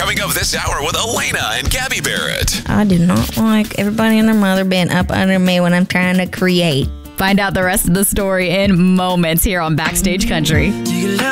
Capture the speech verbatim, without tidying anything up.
Coming up this hour with Elena and Gabby Barrett. I do not like everybody and their mother being up under me when I'm trying to create. Find out the rest of the story in moments here on Backstage Country.